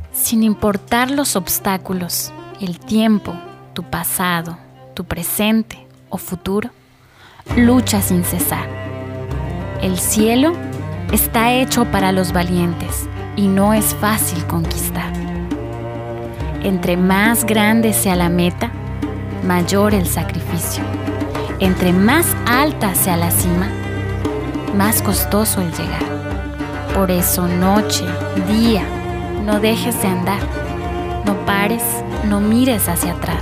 Sin importar los obstáculos, el tiempo, tu pasado, tu presente o futuro, lucha sin cesar. El cielo está hecho para los valientes y no es fácil conquistar. Entre más grande sea la meta, mayor el sacrificio. Entre más alta sea la cima, más costoso el llegar. Por eso noche, día, no dejes de andar. No pares, no mires hacia atrás.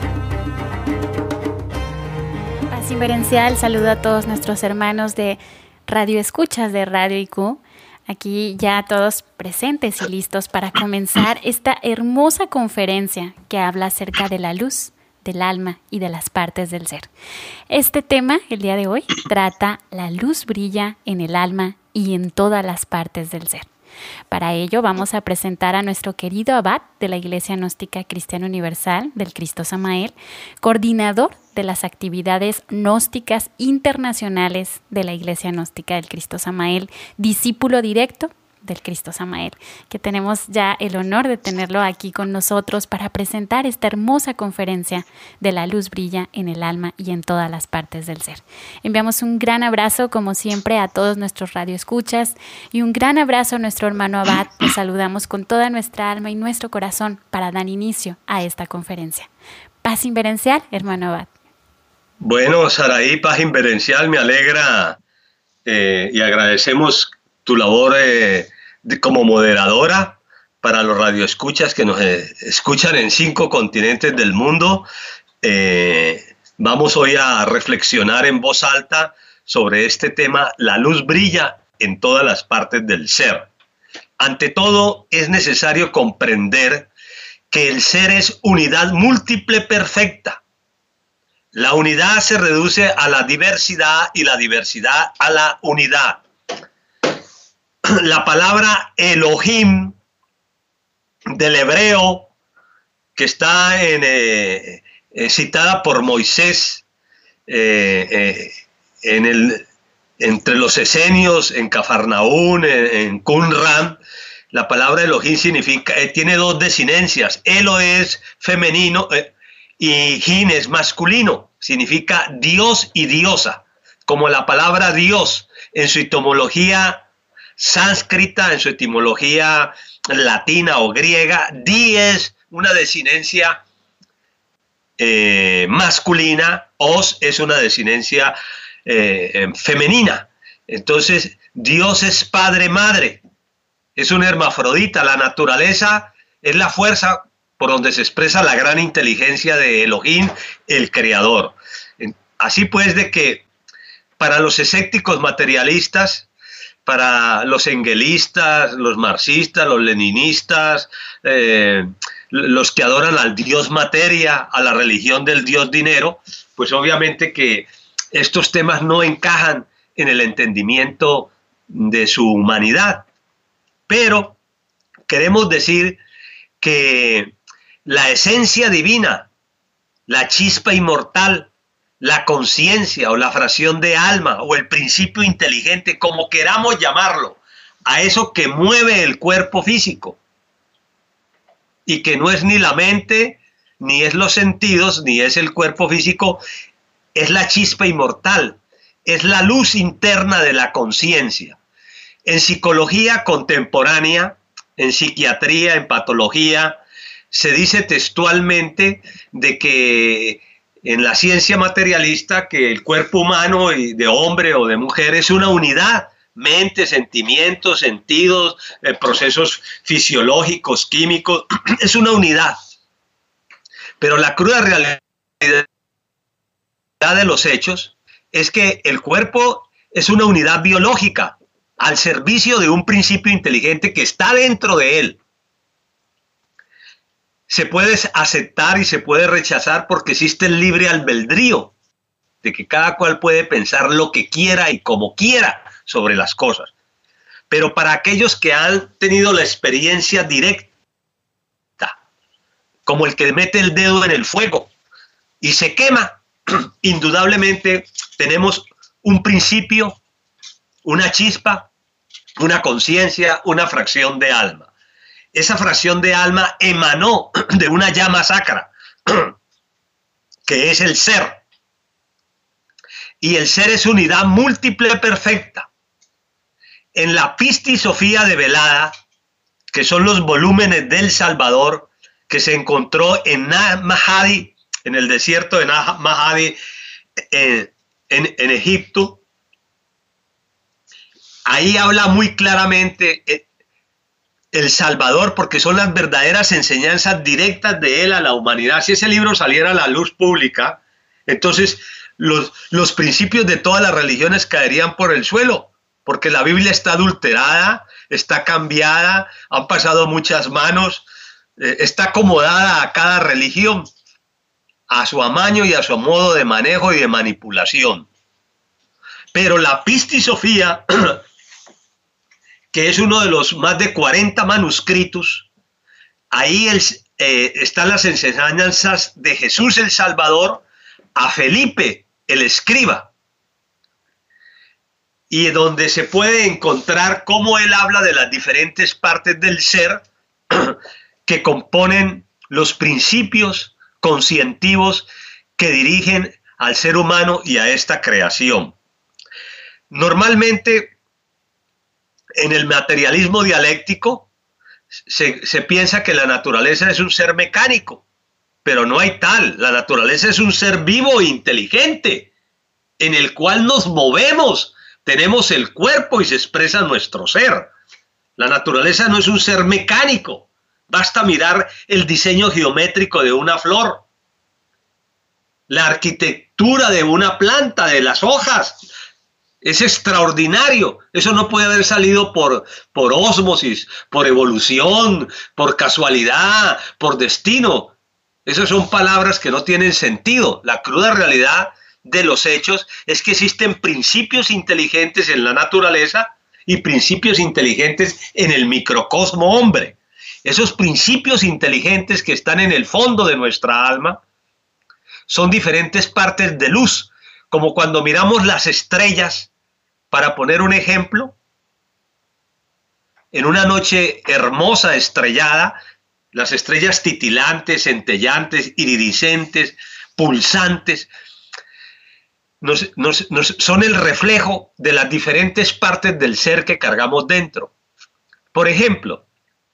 Paz Inverencial, saludo a todos nuestros hermanos de Radio Escuchas de Radio IQ. Aquí ya todos presentes y listos para comenzar esta hermosa conferencia que habla acerca de la luz, del alma y de las partes del ser. Este tema, el día de hoy, trata la luz brilla en el alma y en todas las partes del ser. Para ello vamos a presentar a nuestro querido abad de la Iglesia Gnóstica Cristiana Universal del Cristo Samael, coordinador de las actividades gnósticas internacionales de la Iglesia Gnóstica del Cristo Samael, discípulo directo del Cristo Samael, que tenemos ya el honor de tenerlo aquí con nosotros para presentar esta hermosa conferencia de la luz brilla en el alma y en todas las partes del ser. Enviamos un gran abrazo, como siempre, a todos nuestros radioescuchas y un gran abrazo a nuestro hermano abad. Los saludamos con toda nuestra alma y nuestro corazón para dar inicio a esta conferencia. Paz Inverencial, hermano abad. Bueno, Saraí, Paz Inverencial, me alegra y agradecemos tu labor como moderadora para los radioescuchas que nos escuchan en 5 continentes del mundo. Vamos hoy a reflexionar en voz alta sobre este tema: la luz brilla en todas las partes del ser. Ante todo, es necesario comprender que el ser es unidad múltiple perfecta. La unidad se reduce a la diversidad y la diversidad a la unidad. La palabra Elohim del hebreo, que está citada por Moisés entre los esenios, en Cafarnaún, en Qumran, la palabra Elohim significa, tiene 2 desinencias. Elo es femenino y Hin es masculino, significa Dios y diosa, como la palabra Dios en su etimología sánscrita, en su etimología latina o griega. Di es una desinencia masculina, os es una desinencia femenina. Entonces, Dios es padre, madre, es un hermafrodita. La naturaleza es la fuerza por donde se expresa la gran inteligencia de Elohim, el creador. Así pues, de que para los escépticos materialistas, para los engelistas, los marxistas, los leninistas, los que adoran al dios materia, a la religión del dios dinero, pues obviamente que estos temas no encajan en el entendimiento de su humanidad. Pero queremos decir que la esencia divina, la chispa inmortal, la conciencia o la fracción de alma o el principio inteligente, como queramos llamarlo, a eso que mueve el cuerpo físico y que no es ni la mente, ni es los sentidos, ni es el cuerpo físico, es la chispa inmortal, es la luz interna de la conciencia. En psicología contemporánea, en psiquiatría, en patología, se dice textualmente de que en la ciencia materialista que el cuerpo humano y de hombre o de mujer es una unidad: mente, sentimientos, sentidos, procesos fisiológicos, químicos, es una unidad. Pero la cruda realidad de los hechos es que el cuerpo es una unidad biológica al servicio de un principio inteligente que está dentro de él. Se puede aceptar y se puede rechazar porque existe el libre albedrío, de que cada cual puede pensar lo que quiera y como quiera sobre las cosas. Pero para aquellos que han tenido la experiencia directa, como el que mete el dedo en el fuego y se quema, indudablemente tenemos un principio, una chispa, una conciencia, una fracción de alma. esa fracción de alma emanó de una llama sacra, que es el ser. Y el ser es unidad múltiple perfecta. En la Pistisofía develada, que son los volúmenes del Salvador, que se encontró en Nag Hammadi, en el desierto de Nag Hammadi, en Egipto, ahí habla muy claramente el Salvador, porque son las verdaderas enseñanzas directas de él a la humanidad. Si ese libro saliera a la luz pública, entonces los principios de todas las religiones caerían por el suelo, porque la Biblia está adulterada, está cambiada, han pasado muchas manos, está acomodada a cada religión, a su amaño y a su modo de manejo y de manipulación. Pero la Pistisofía, que es uno de los más de 40 manuscritos, ahí están las enseñanzas de Jesús el Salvador a Felipe el escriba, y donde se puede encontrar cómo él habla de las diferentes partes del ser que componen los principios conscientivos que dirigen al ser humano y a esta creación. Normalmente, en el materialismo dialéctico, se piensa que la naturaleza es un ser mecánico, pero no hay tal. La naturaleza es un ser vivo e inteligente, en el cual nos movemos, tenemos el cuerpo y se expresa nuestro ser. La naturaleza no es un ser mecánico. Basta mirar el diseño geométrico de una flor, la arquitectura de una planta, de las hojas. Es extraordinario. Eso no puede haber salido por ósmosis, por evolución, por casualidad, por destino. Esas son palabras que no tienen sentido. La cruda realidad de los hechos es que existen principios inteligentes en la naturaleza y principios inteligentes en el microcosmo hombre. Esos principios inteligentes que están en el fondo de nuestra alma son diferentes partes de luz, como cuando miramos las estrellas. Para poner un ejemplo, en una noche hermosa estrellada, las estrellas titilantes, centellantes, iridiscentes, pulsantes, son el reflejo de las diferentes partes del ser que cargamos dentro. Por ejemplo,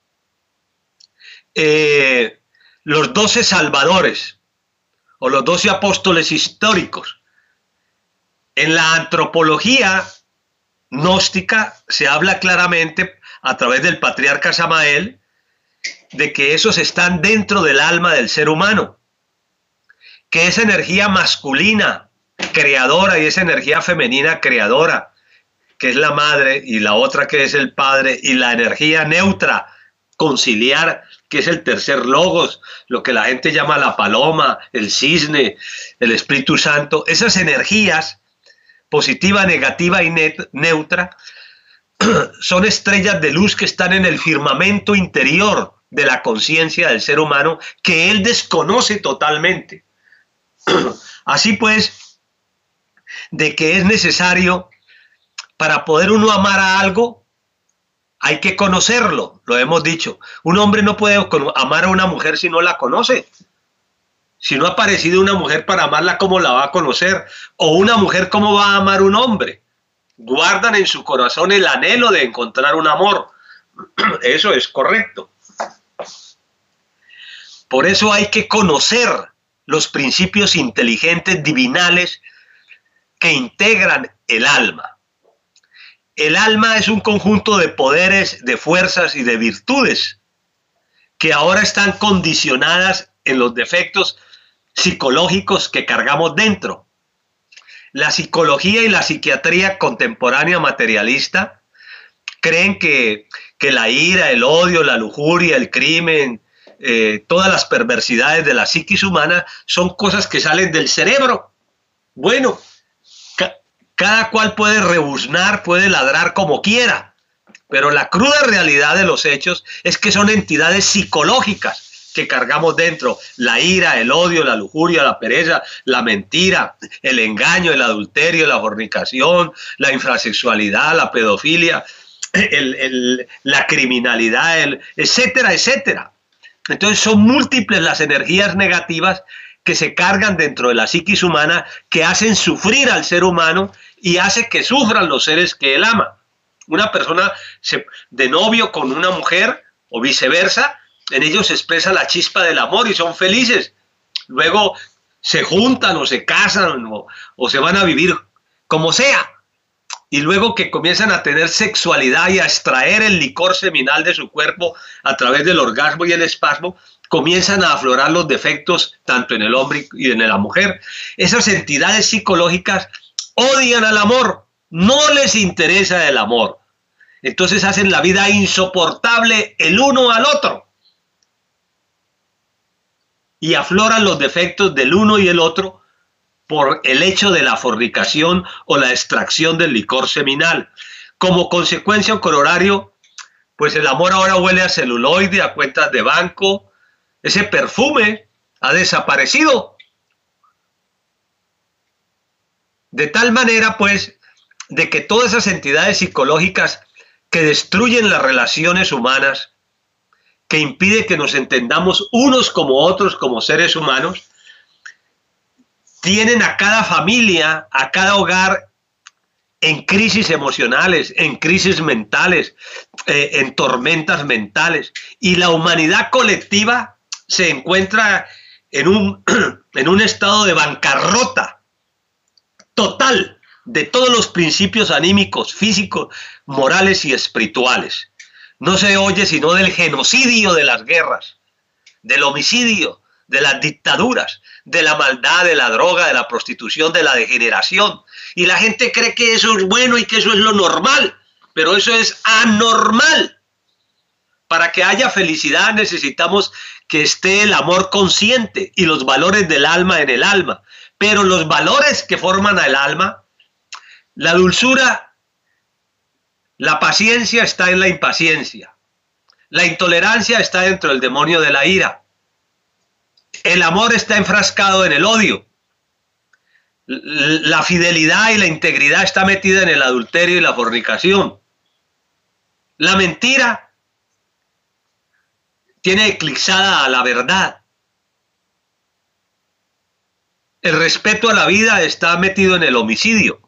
los 12 salvadores o los 12 apóstoles históricos. En la antropología gnóstica se habla claramente a través del patriarca Samael de que esos están dentro del alma del ser humano, que esa energía masculina creadora y esa energía femenina creadora, que es la madre, y la otra que es el padre, y la energía neutra conciliar, que es el tercer logos, lo que la gente llama la paloma, el cisne, el Espíritu Santo, esas energías positiva, negativa y neutra, son estrellas de luz que están en el firmamento interior de la conciencia del ser humano, que él desconoce totalmente. Así pues, de que es necesario, para poder uno amar a algo, hay que conocerlo, lo hemos dicho. Un hombre no puede amar a una mujer si no la conoce. Si no ha aparecido una mujer para amarla, ¿cómo la va a conocer? O una mujer, ¿cómo va a amar un hombre? Guardan en su corazón el anhelo de encontrar un amor. Eso es correcto. Por eso hay que conocer los principios inteligentes divinales que integran el alma. El alma es un conjunto de poderes, de fuerzas y de virtudes que ahora están condicionadas en los defectos psicológicos que cargamos dentro. La psicología y la psiquiatría contemporánea materialista creen que la ira, el odio, la lujuria, el crimen, todas las perversidades de la psiquis humana son cosas que salen del cerebro. Bueno, cada cual puede rebuznar, puede ladrar como quiera, pero la cruda realidad de los hechos es que son entidades psicológicas que cargamos dentro: la ira, el odio, la lujuria, la pereza, la mentira, el engaño, el adulterio, la fornicación, la infrasexualidad, la pedofilia. la criminalidad, etcétera, etcétera. Entonces son múltiples las energías negativas que se cargan dentro de la psiquis humana, que hacen sufrir al ser humano y hace que sufran los seres que él ama. Una persona de novio con una mujer o viceversa, en ellos se expresa la chispa del amor y son felices. Luego se juntan o se casan o se van a vivir como sea. Y luego que comienzan a tener sexualidad y a extraer el licor seminal de su cuerpo a través del orgasmo y el espasmo, comienzan a aflorar los defectos tanto en el hombre y en la mujer. Esas entidades psicológicas odian al amor, no les interesa el amor. Entonces hacen la vida insoportable el uno al otro. Y afloran los defectos del uno y el otro por el hecho de la fornicación o la extracción del licor seminal. Como consecuencia o corolario, pues el amor ahora huele a celuloide, a cuentas de banco. Ese perfume ha desaparecido. De tal manera, pues, de que todas esas entidades psicológicas que destruyen las relaciones humanas, que impide que nos entendamos unos como otros como seres humanos, tienen a cada familia, a cada hogar en crisis emocionales, en crisis mentales, en tormentas mentales. Y la humanidad colectiva se encuentra en un estado de bancarrota total de todos los principios anímicos, físicos, morales y espirituales. No se oye sino del genocidio de las guerras, del homicidio, de las dictaduras, de la maldad, de la droga, de la prostitución, de la degeneración. Y la gente cree que eso es bueno y que eso es lo normal, pero eso es anormal. Para que haya felicidad necesitamos que esté el amor consciente y los valores del alma en el alma. Pero los valores que forman el alma, la dulzura, la paciencia está en la impaciencia. La intolerancia está dentro del demonio de la ira. El amor está enfrascado en el odio. La fidelidad y la integridad está metida en el adulterio y la fornicación. La mentira tiene eclipsada a la verdad. El respeto a la vida está metido en el homicidio.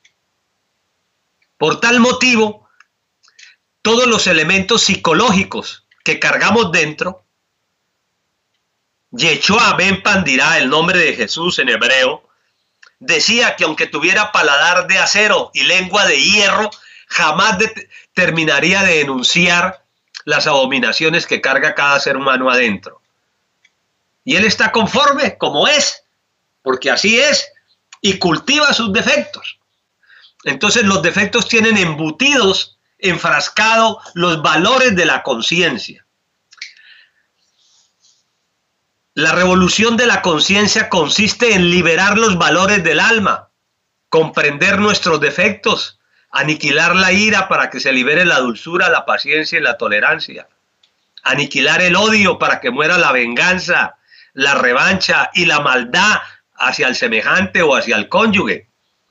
Por tal motivo, todos los elementos psicológicos que cargamos dentro, Yeshua ben Pandirá, el nombre de Jesús en hebreo, decía que aunque tuviera paladar de acero y lengua de hierro, jamás terminaría de enunciar las abominaciones que carga cada ser humano adentro. Y él está conforme como es, porque así es, y cultiva sus defectos. Entonces los defectos tienen embutidos, enfrascado los valores de la conciencia. La revolución de la conciencia consiste en liberar los valores del alma, comprender nuestros defectos, aniquilar la ira para que se libere la dulzura, la paciencia y la tolerancia, aniquilar el odio para que muera la venganza, la revancha y la maldad hacia el semejante o hacia el cónyuge.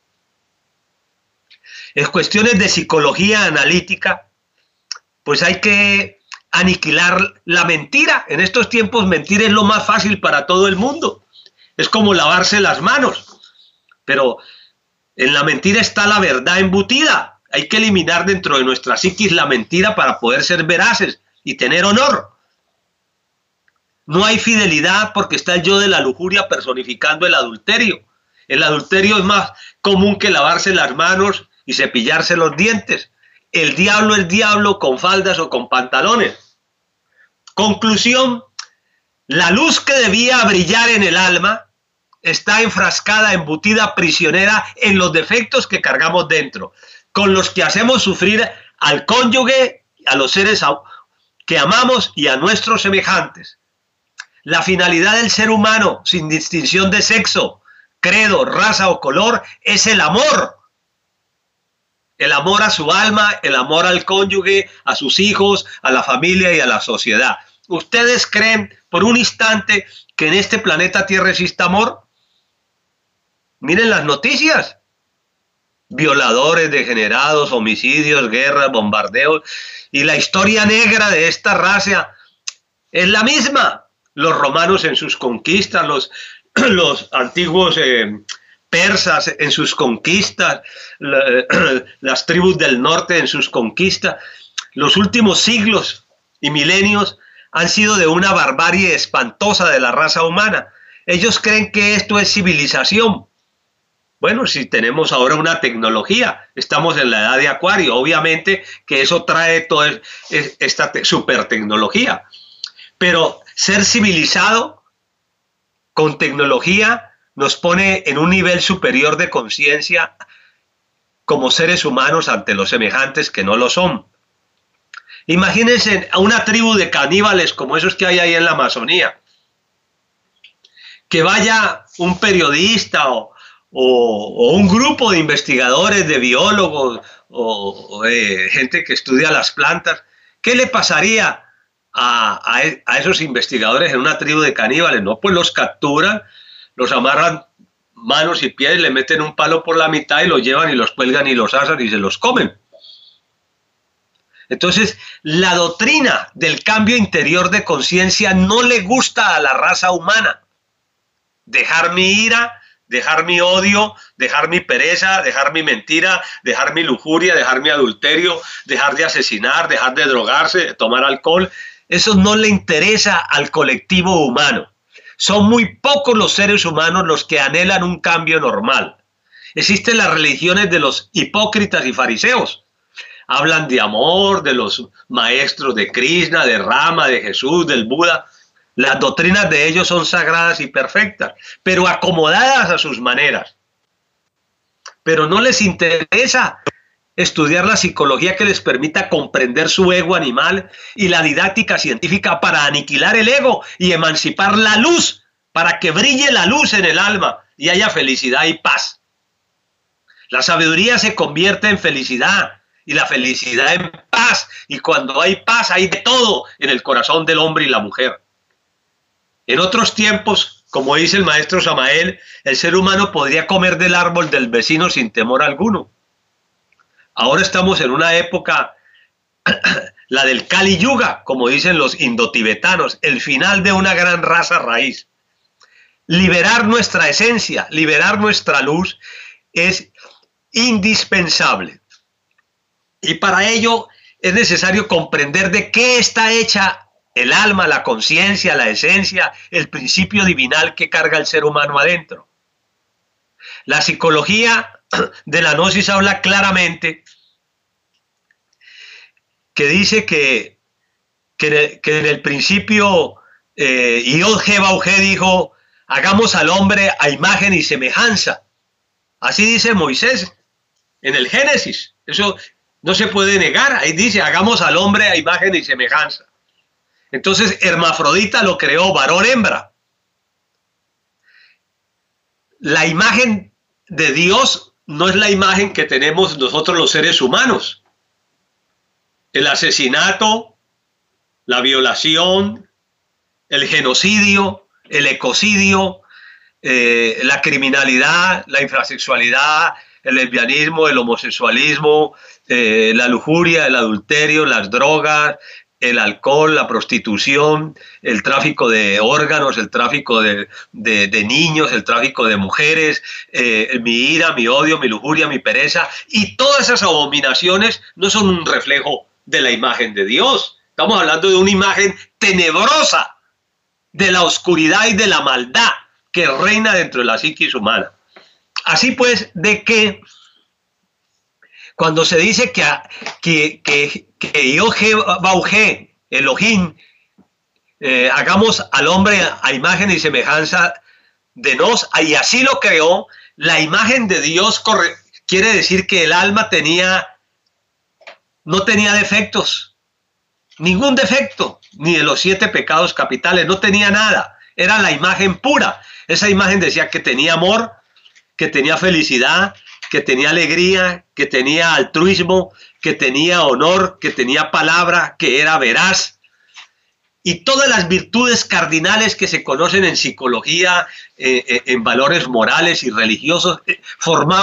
En cuestiones de psicología analítica, pues hay que aniquilar la mentira. En estos tiempos mentir es lo más fácil para todo el mundo. Es como lavarse las manos. Pero en la mentira está la verdad embutida. Hay que eliminar dentro de nuestra psiquis la mentira para poder ser veraces y tener honor. No hay fidelidad porque está el yo de la lujuria personificando el adulterio. El adulterio es más común que lavarse las manos y cepillarse los dientes. El diablo es diablo con faldas o con pantalones. Conclusión, la luz que debía brillar en el alma está enfrascada, embutida, prisionera en los defectos que cargamos dentro, con los que hacemos sufrir al cónyuge, a los seres que amamos y a nuestros semejantes. La finalidad del ser humano, sin distinción de sexo, credo, raza o color, es el amor. El amor a su alma, el amor al cónyuge, a sus hijos, a la familia y a la sociedad. ¿Ustedes creen por un instante que en este planeta Tierra existe amor? Miren las noticias. violadores, degenerados, homicidios, guerras, bombardeos. Y la historia negra de esta raza es la misma. Los romanos en sus conquistas, los antiguos persas en sus conquistas, las tribus del norte en sus conquistas. Los últimos siglos y milenios han sido de una barbarie espantosa de la raza humana. Ellos creen que esto es civilización. Bueno, si tenemos ahora una tecnología, estamos en la edad de Acuario, obviamente que eso trae toda esta super tecnología. Pero ser civilizado con tecnología nos pone en un nivel superior de conciencia como seres humanos ante los semejantes que no lo son. Imagínense a una tribu de caníbales como esos que hay ahí en la Amazonía. Que vaya un periodista o un grupo de investigadores, de biólogos o de gente que estudia las plantas. ¿Qué le pasaría a esos investigadores en una tribu de caníbales? No, pues los capturan, los amarran manos y pies, le meten un palo por la mitad y los llevan y los cuelgan y los asan y se los comen. Entonces, la doctrina del cambio interior de conciencia no le gusta a la raza humana. Dejar mi ira, dejar mi odio, dejar mi pereza, dejar mi mentira, dejar mi lujuria, dejar mi adulterio, dejar de asesinar, dejar de drogarse, de tomar alcohol. Eso no le interesa al colectivo humano. Son muy pocos los seres humanos los que anhelan un cambio normal. Existen las religiones de los hipócritas y fariseos. Hablan de amor, de los maestros de Krishna, de Rama, de Jesús, del Buda. Las doctrinas de ellos son sagradas y perfectas, pero acomodadas a sus maneras. Pero no les interesa estudiar la psicología que les permita comprender su ego animal y la didáctica científica para aniquilar el ego y emancipar la luz, para que brille la luz en el alma y haya felicidad y paz. La sabiduría se convierte en felicidad y la felicidad en paz, y cuando hay paz hay de todo en el corazón del hombre y la mujer. En otros tiempos, como dice el maestro Samael, el ser humano podría comer del árbol del vecino sin temor alguno. Ahora estamos en una época, la del Kali Yuga, como dicen los indotibetanos, el final de una gran raza raíz. Liberar nuestra esencia, liberar nuestra luz es indispensable. Y para ello es necesario comprender de qué está hecha el alma, la conciencia, la esencia, el principio divinal que carga el ser humano adentro. La psicología de la gnosis habla claramente que dice que en el principio Yod-He-Va-He dijo: hagamos al hombre a imagen y semejanza. Así dice Moisés en el Génesis. Eso no se puede negar. Ahí dice: hagamos al hombre a imagen y semejanza. Entonces, Hermafrodita lo creó varón-hembra. La imagen de Dios no es la imagen que tenemos nosotros los seres humanos. El asesinato, la violación, el genocidio, el ecocidio, la criminalidad, la infrasexualidad, el lesbianismo, el homosexualismo, la lujuria, el adulterio, las drogas, el alcohol, la prostitución, el tráfico de órganos, el tráfico de niños, el tráfico de mujeres, mi ira, mi odio, mi lujuria, mi pereza, y todas esas abominaciones no son un reflejo de la imagen de Dios. Estamos hablando de una imagen tenebrosa de la oscuridad y de la maldad que reina dentro de la psiquis humana. Así pues, de que cuando se dice que Yod-He-Va-He, Elohim, hagamos al hombre a imagen y semejanza de nos, y así lo creó, la imagen de Dios quiere decir que el alma no tenía defectos, ningún defecto, ni de los 7 pecados capitales, no tenía nada, era la imagen pura. Esa imagen decía que tenía amor, que tenía felicidad, que tenía alegría, que tenía altruismo, que tenía honor, que tenía palabra, que era veraz. Y todas las virtudes cardinales que se conocen en psicología, en valores morales y religiosos, formaban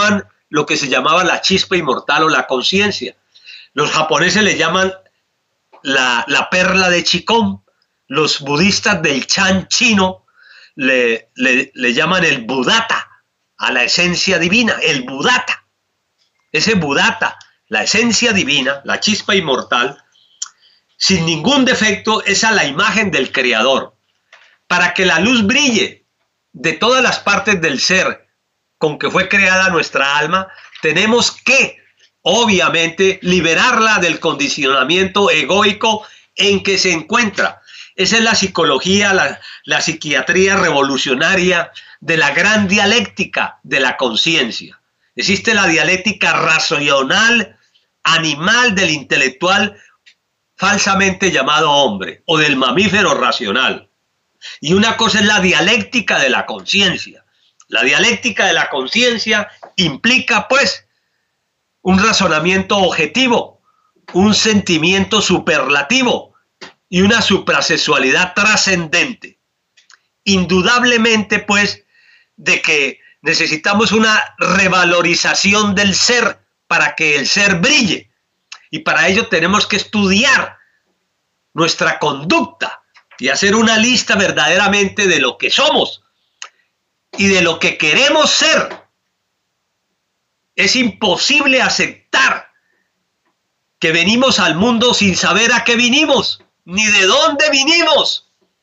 lo que se llamaba la chispa inmortal o la conciencia. Los japoneses le llaman la perla de Chikón, los budistas del Chan chino le llaman el Buddhata, a la esencia divina, el Buddhata. Ese Buddhata, la esencia divina, la chispa inmortal, sin ningún defecto, es a la imagen del Creador. Para que la luz brille de todas las partes del ser con que fue creada nuestra alma, tenemos que, obviamente, liberarla del condicionamiento egoico en que se encuentra. Esa es la psicología, la psiquiatría revolucionaria de la gran dialéctica de la conciencia. Existe la dialéctica racional, animal, del intelectual falsamente llamado hombre, o del mamífero racional. Y una cosa es la dialéctica de la conciencia. La dialéctica de la conciencia implica, pues, un razonamiento objetivo, un sentimiento superlativo y una suprasexualidad trascendente. Indudablemente, pues, de que necesitamos una revalorización del ser para que el ser brille. Y para ello tenemos que estudiar nuestra conducta y hacer una lista verdaderamente de lo que somos y de lo que queremos ser. Es imposible aceptar que venimos al mundo sin saber a qué vinimos, ni de dónde vinimos.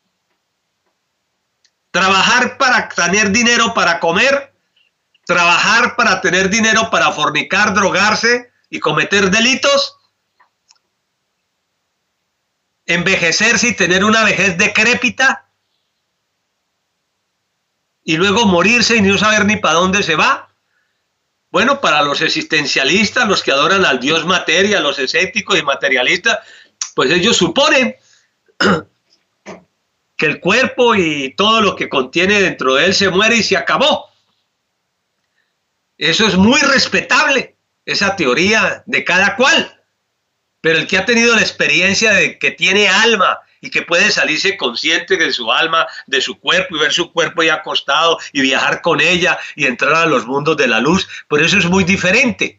Trabajar para tener dinero para comer, trabajar para tener dinero para fornicar, drogarse y cometer delitos, envejecerse y tener una vejez decrépita, y luego morirse y no saber ni para dónde se va. Bueno, para los existencialistas, los que adoran al Dios materia, los escépticos y materialistas, pues ellos suponen que el cuerpo y todo lo que contiene dentro de él se muere y se acabó. Eso es muy respetable, esa teoría de cada cual. Pero el que ha tenido la experiencia de que tiene alma y que puede salirse consciente de su alma, de su cuerpo, y ver su cuerpo ya acostado y viajar con ella y entrar a los mundos de la luz, por eso es muy diferente.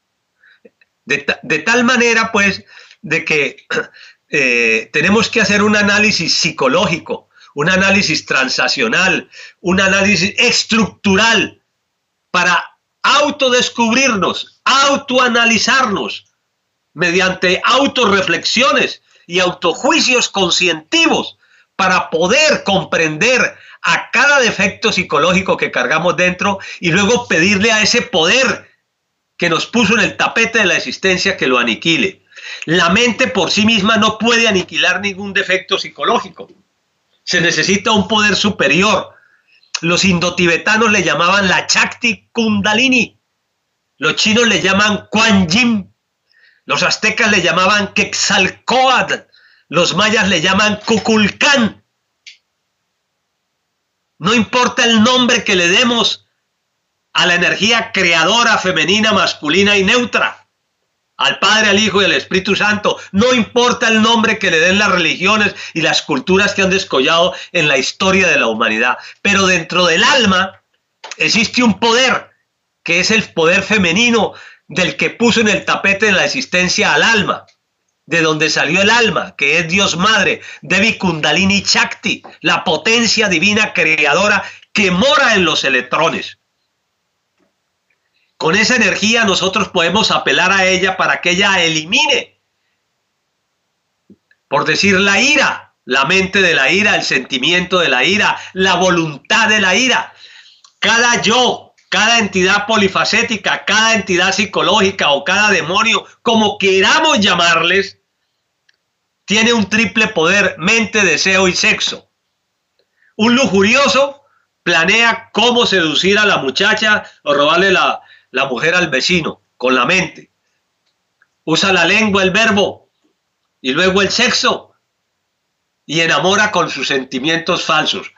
De tal manera, pues, de que tenemos que hacer un análisis psicológico, un análisis transaccional, un análisis estructural para autodescubrirnos, autoanalizarnos mediante autorreflexiones y autojuicios conscientivos para poder comprender a cada defecto psicológico que cargamos dentro y luego pedirle a ese poder que nos puso en el tapete de la existencia que lo aniquile. La mente por sí misma no puede aniquilar ningún defecto psicológico. Se necesita un poder superior. Los indotibetanos le llamaban la Chakti Kundalini. Los chinos le llaman Quan Yin. Los aztecas le llamaban Quetzalcóatl. Los mayas le llaman Kukulcán. No importa el nombre que le demos a la energía creadora, femenina, masculina y neutra, al Padre, al Hijo y al Espíritu Santo. No importa el nombre que le den las religiones y las culturas que han descollado en la historia de la humanidad. Pero dentro del alma existe un poder, que es el poder femenino del que puso en el tapete de la existencia al alma, de donde salió el alma, que es Dios Madre, Devi Kundalini Chakti, la potencia divina creadora que mora en los electrones. Con esa energía nosotros podemos apelar a ella para que ella elimine, por decir, la ira, la mente de la ira, el sentimiento de la ira, la voluntad de la ira. Cada yo, cada entidad polifacética, cada entidad psicológica o cada demonio, como queramos llamarles, tiene un triple poder: mente, deseo y sexo. Un lujurioso planea cómo seducir a la muchacha o robarle la mujer al vecino con la mente. Usa la lengua, el verbo, y luego el sexo, y enamora con sus sentimientos falsos.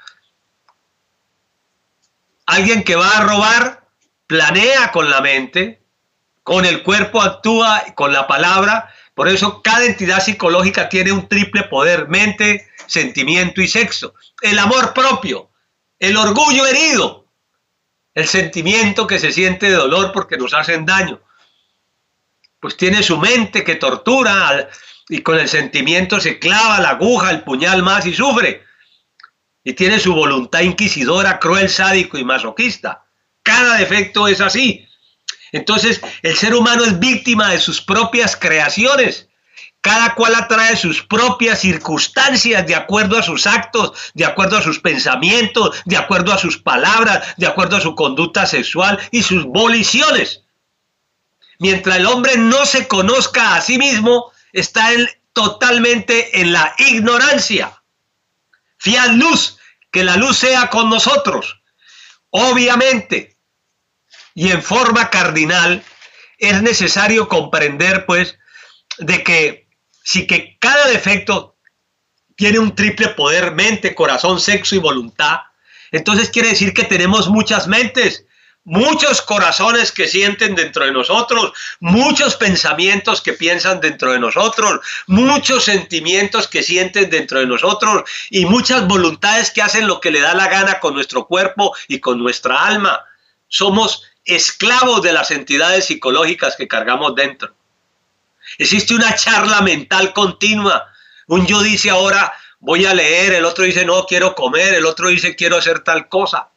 Alguien que va a robar planea con la mente, con el cuerpo actúa, con la palabra. Por eso cada entidad psicológica tiene un triple poder: mente, sentimiento y sexo. El amor propio, el orgullo herido, el sentimiento que se siente de dolor porque nos hacen daño. Pues tiene su mente que tortura y con el sentimiento se clava la aguja, el puñal más y sufre. Y tiene su voluntad inquisidora, cruel, sádico y masoquista. Cada defecto es así. Entonces, el ser humano es víctima de sus propias creaciones. Cada cual atrae sus propias circunstancias de acuerdo a sus actos, de acuerdo a sus pensamientos, de acuerdo a sus palabras, de acuerdo a su conducta sexual y sus voliciones. Mientras el hombre no se conozca a sí mismo, está él totalmente en la ignorancia. Fiat luz, que la luz sea con nosotros. Obviamente, y en forma cardinal, es necesario comprender, pues, de que si que cada defecto tiene un triple poder, mente, corazón, sexo y voluntad, entonces quiere decir que tenemos muchas mentes, muchos corazones que sienten dentro de nosotros, muchos pensamientos que piensan dentro de nosotros, muchos sentimientos que sienten dentro de nosotros y muchas voluntades que hacen lo que le da la gana con nuestro cuerpo y con nuestra alma. Somos esclavos de las entidades psicológicas que cargamos dentro. Existe una charla mental continua. Un yo dice ahora voy a leer, el otro dice no, quiero comer, el otro dice quiero hacer tal cosa.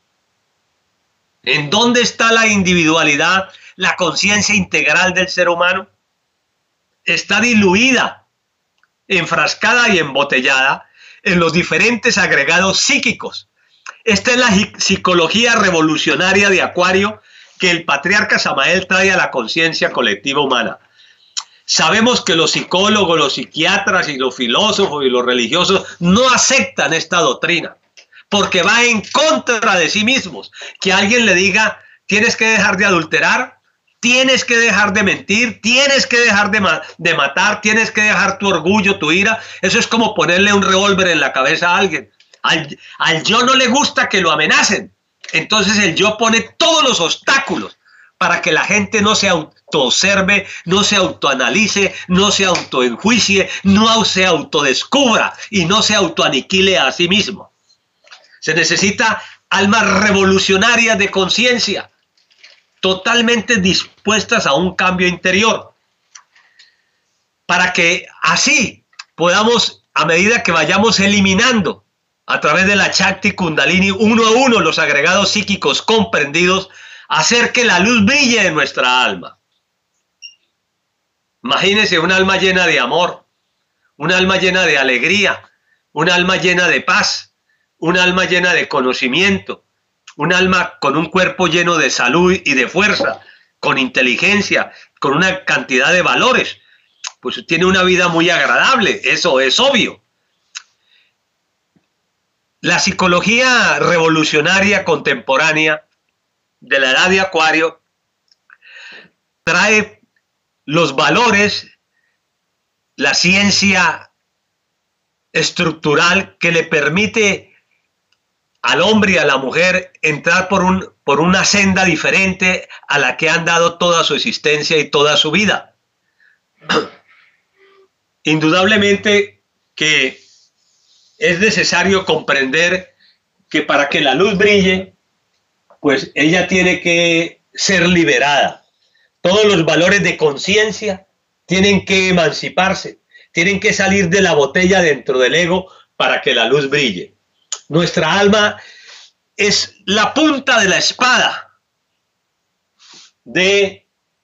¿En dónde está la individualidad, la conciencia integral del ser humano? Está diluida, enfrascada y embotellada en los diferentes agregados psíquicos. Esta es la psicología revolucionaria de Acuario que el patriarca Samael trae a la conciencia colectiva humana. Sabemos que los psicólogos, los psiquiatras y los filósofos y los religiosos no aceptan esta doctrina, porque va en contra de sí mismos. Que alguien le diga, tienes que dejar de adulterar, tienes que dejar de mentir, tienes que dejar de matar, tienes que dejar tu orgullo, tu ira. Eso es como ponerle un revólver en la cabeza a alguien. Al yo no le gusta que lo amenacen. Entonces el yo pone todos los obstáculos para que la gente no se autoobserve, no se autoanalice, no se autoenjuicie, no se autodescubra y no se autoaniquile a sí mismo. Se necesita almas revolucionarias de conciencia, totalmente dispuestas a un cambio interior, para que así podamos, a medida que vayamos eliminando a través de la Shakti Kundalini, uno a uno los agregados psíquicos comprendidos, hacer que la luz brille en nuestra alma. Imagínense un alma llena de amor, un alma llena de alegría, un alma llena de paz, un alma llena de conocimiento, un alma con un cuerpo lleno de salud y de fuerza, con inteligencia, con una cantidad de valores. Pues tiene una vida muy agradable, eso es obvio. La psicología revolucionaria contemporánea de la edad de Acuario trae los valores, la ciencia estructural que le permite al hombre y a la mujer entrar por una senda diferente a la que han dado toda su existencia y toda su vida. Indudablemente que es necesario comprender que para que la luz brille, pues ella tiene que ser liberada. Todos los valores de conciencia tienen que emanciparse, tienen que salir de la botella dentro del ego para que la luz brille. Nuestra alma es la punta de la espada de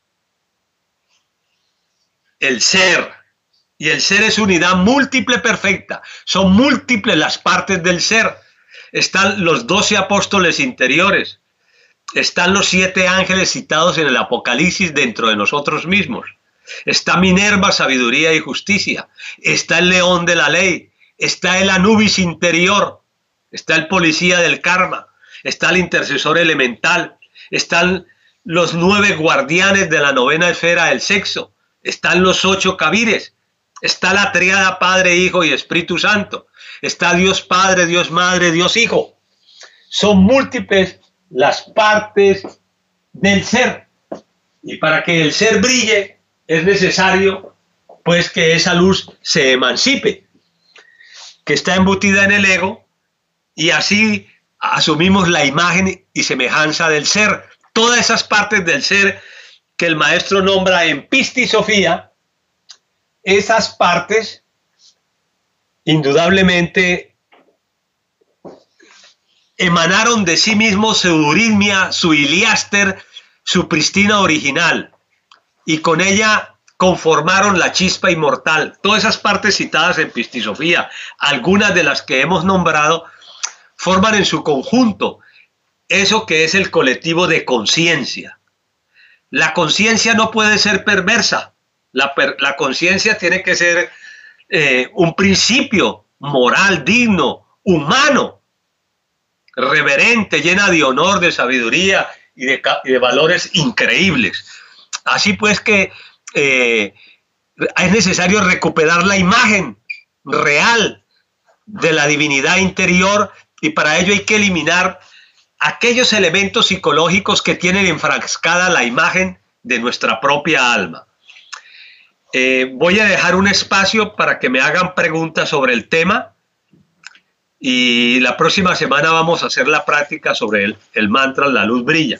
el ser. Y el ser es unidad múltiple perfecta. Son múltiples las partes del ser. Están los 12 apóstoles interiores. Están los 7 ángeles citados en el Apocalipsis dentro de nosotros mismos. Está Minerva, sabiduría y justicia. Está el león de la ley. Está el Anubis interior. Está el policía del karma. Está el intercesor elemental. Están los 9 guardianes de la 9ª esfera del sexo. Están los 8 Kabires. Está la triada Padre, Hijo y Espíritu Santo. Está Dios Padre, Dios Madre, Dios Hijo. Son múltiples las partes del ser. Y para que el ser brille es necesario pues que esa luz se emancipe, que está embutida en el ego, y así asumimos la imagen y semejanza del ser. Todas esas partes del ser que el maestro nombra en Pistisofía, esas partes indudablemente emanaron de sí mismos su euritmia, su iliáster, su pristina original, y con ella conformaron la chispa inmortal. Todas esas partes citadas en Pistisofía, algunas de las que hemos nombrado, forman en su conjunto eso que es el colectivo de conciencia. La conciencia no puede ser perversa. La conciencia tiene que ser un principio moral, digno, humano, reverente, llena de honor, de sabiduría y de valores increíbles. Así pues que es necesario recuperar la imagen real de la divinidad interior, y para ello hay que eliminar aquellos elementos psicológicos que tienen enfrascada la imagen de nuestra propia alma. Voy a dejar un espacio para que me hagan preguntas sobre el tema, y la próxima semana vamos a hacer la práctica sobre el mantra La Luz Brilla.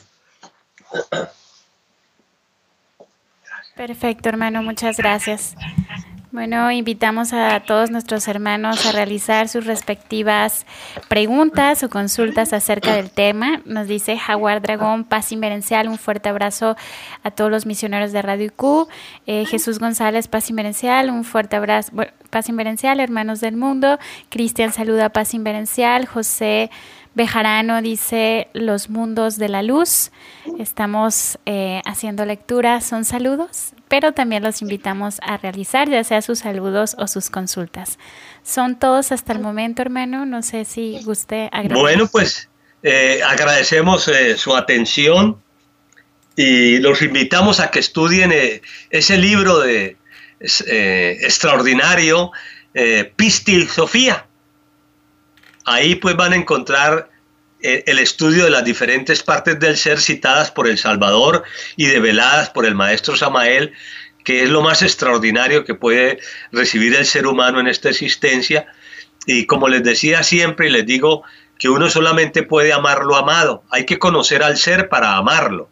Perfecto, hermano, muchas gracias. Bueno, invitamos a todos nuestros hermanos a realizar sus respectivas preguntas o consultas acerca del tema. Nos dice Jaguar Dragón, paz inmerencial, un fuerte abrazo a todos los misioneros de Radio IQ. Jesús González, paz inmerencial, un fuerte abrazo, paz inmerencial, hermanos del mundo. Cristian saluda, paz inmerencial. José Bejarano dice los mundos de la luz. Estamos haciendo lectura, son saludos, pero también los invitamos a realizar ya sea sus saludos o sus consultas. Son todos hasta el momento, hermano, no sé si guste agregar. Bueno, pues agradecemos su atención y los invitamos a que estudien ese libro extraordinario, Pistisofía. Ahí pues van a encontrar el estudio de las diferentes partes del ser citadas por el Salvador y develadas por el maestro Samael, que es lo más extraordinario que puede recibir el ser humano en esta existencia. Y como les decía siempre, y les digo que uno solamente puede amar lo amado. Hay que conocer al ser para amarlo.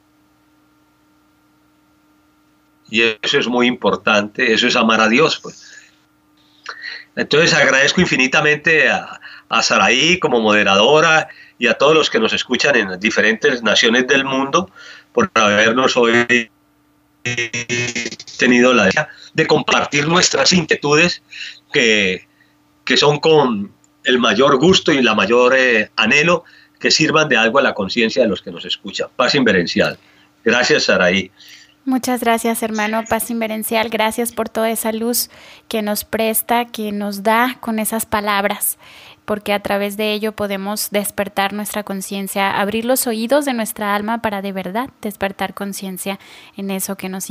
Y eso es muy importante, eso es amar a Dios, pues. Entonces agradezco infinitamente a Saraí como moderadora y a todos los que nos escuchan en diferentes naciones del mundo por habernos hoy tenido la idea de compartir nuestras inquietudes que son con el mayor gusto y la mayor anhelo que sirvan de algo a la conciencia de los que nos escuchan. Paz inverencial. Gracias, Saraí. Muchas gracias, hermano Paz Inverencial. Gracias por toda esa luz que nos presta, que nos da con esas palabras, porque a través de ello podemos despertar nuestra conciencia, abrir los oídos de nuestra alma para de verdad despertar conciencia en eso que nos